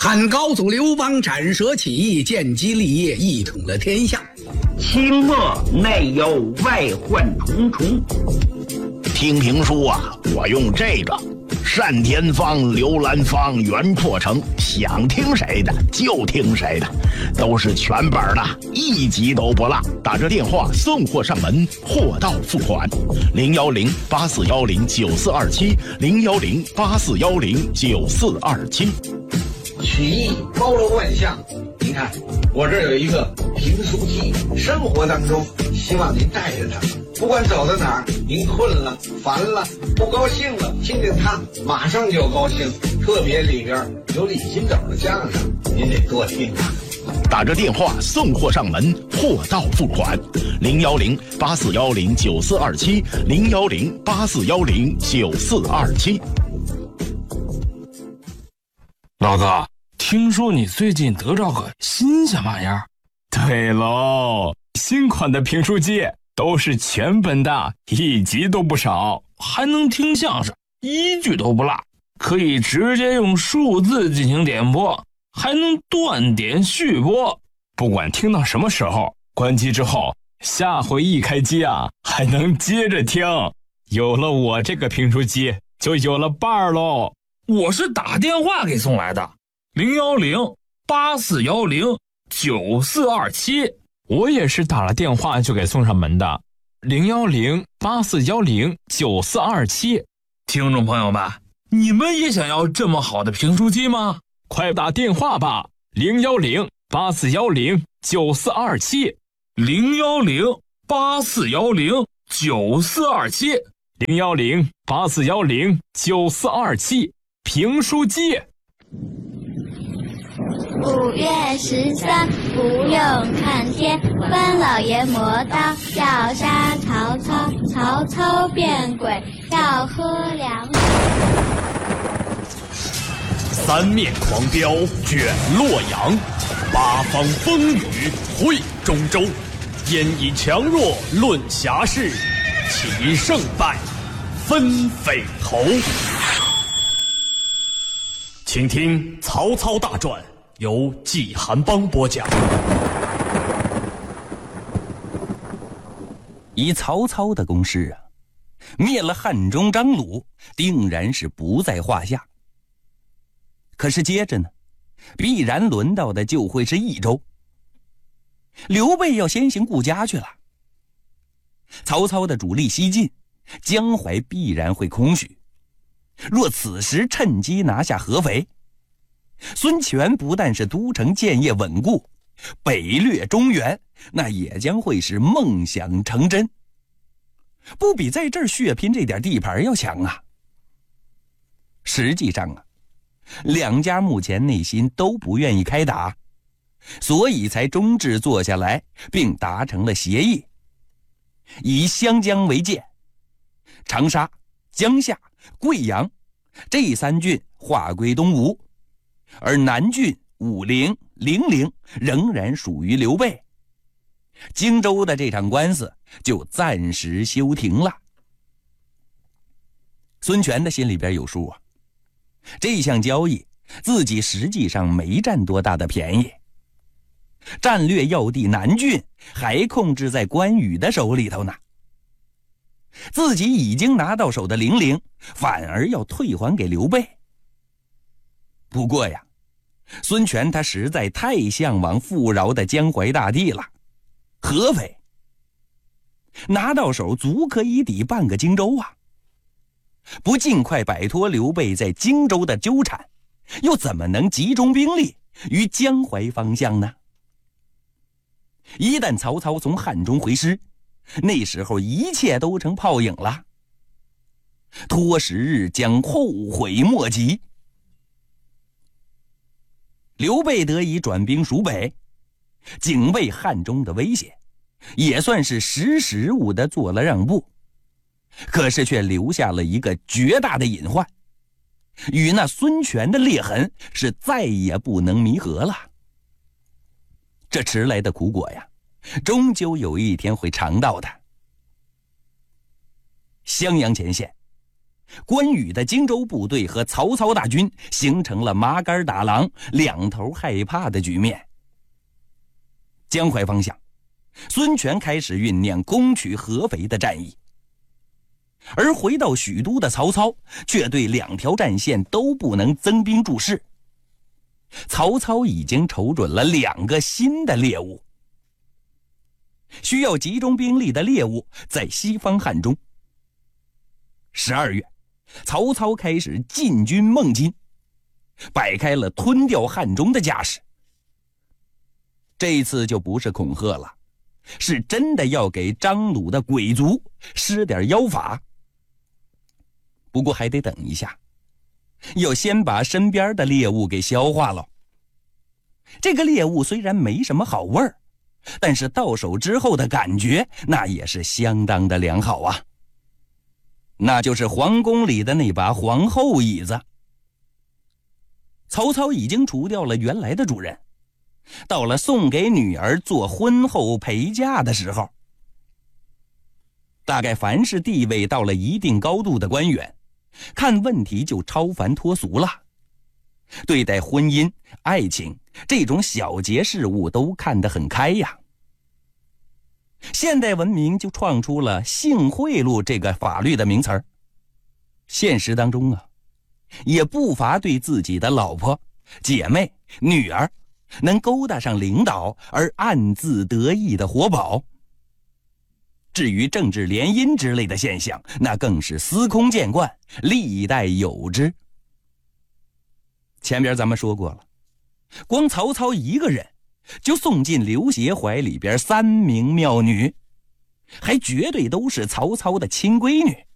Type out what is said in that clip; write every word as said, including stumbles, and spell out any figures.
汉高祖刘邦斩蛇起义，建基立业，一统了天下。 清末内忧外患重重。 听评书啊，我用这个单田芳、刘兰芳、袁阔成，想听谁的就听谁的，都是全本的，一集都不落。打这电话送货上门，货到付款。零幺零八四幺零九四二七，零幺零八四幺零九四二七。 曲艺包罗万象，您看我这儿有一个评书机，生活当中希望您带着它，不管走到哪儿，您困了、烦了、不高兴了，听听它，马上就高兴。特别里边有李金斗的相声，您得多听啊。 打着电话送货上门，货到付款。零幺零八四幺零九四二七，零幺零八四幺零九四二七。 老哥，听说你最近得着个新鲜玩意儿？ 对喽，新款的评书机都是全本的，一集都不少， 还能听相声，一句都不落，可以直接用数字进行点播，还能断点续播。 不管听到什么时候，关机之后，下回一开机啊，还能接着听。有了我这个评书机，就有了伴儿喽。 我是打电话给送来的，零幺零八四幺零九四二七。 我也是打了电话就给送上门的，零幺零八四幺零九四二七。 听众朋友们，你们也想要这么好的评书机吗？ 快打电话吧，零幺零八四幺零九四二七， 零幺零八四幺零九四二七， 零幺零八四幺零九四二七。评书机。 五月十三，不用看天，关老爷磨刀要杀曹操，曹操变鬼要喝凉水。 三面狂飙卷洛阳，八方风雨会中州。焉以强弱论侠士，其胜败分匪头。请听《曹操大传》，由纪寒邦播讲。 以曹操的攻势啊，灭了汉中张鲁，定然是不在话下。可是接着呢，必然轮到的就会是益州。刘备要先行顾家去了。曹操的主力西进，江淮必然会空虚。若此时趁机拿下合肥，孙权不但是都城建业稳固，北掠中原，那也将会是梦想成真，不比在这儿血拼这点地盘要强啊。实际上啊，两家目前内心都不愿意开打，所以才终至坐下来，并达成了协议，以湘江为界，长沙、江夏、贵阳这三郡划归东吴，而南郡、武陵、零陵仍然属于刘备。荆州的这场官司就暂时休庭了。孙权的心里边有数啊，这项交易自己实际上没占多大的便宜，战略要地南郡还控制在关羽的手里头呢。自己已经拿到手的零陵，反而要退还给刘备。不过呀，孙权他实在太向往富饶的江淮大地了，合肥拿到手足可以抵半个荆州啊！不尽快摆脱刘备在荆州的纠缠，又怎么能集中兵力于江淮方向呢？一旦曹操从汉中回师，那时候一切都成泡影了，拖时日将后悔莫及。刘备得以转兵蜀北，警卫汉中的威胁，也算是识时务的做了让步，可是却留下了一个绝大的隐患，与那孙权的裂痕是再也不能弥合了。这迟来的苦果呀，终究有一天会尝到的。襄阳前线， 关羽的荆州部队和曹操大军形成了麻杆打狼、两头害怕的局面。江淮方向，孙权开始酝酿攻取合肥的战役，而回到许都的曹操却对两条战线都不能增兵助势。曹操已经瞅准了两个新的猎物，需要集中兵力的猎物在西方汉中。十二月，曹操开始进军孟津，摆开了吞掉汉中的架势。这一次就不是恐吓了，是真的要给张鲁的鬼族施点妖法。不过还得等一下，要先把身边的猎物给消化了。这个猎物虽然没什么好味儿，但是到手之后的感觉那也是相当的良好啊。那就是皇宫里的那把皇后椅子。曹操已经除掉了原来的主人，到了送给女儿做婚后陪嫁的时候。大概凡是地位到了一定高度的官员，看问题就超凡脱俗了，对待婚姻、爱情这种小节事物都看得很开呀。现代文明就创出了性贿赂这个法律的名词儿。现实当中啊，也不乏对自己的老婆、姐妹、女儿能勾搭上领导而暗自得意的活宝。至于政治联姻之类的现象，那更是司空见惯，历代有之。前边咱们说过了，光曹操一个人就送进刘协怀里边三名妙女，还绝对都是曹操的亲闺女。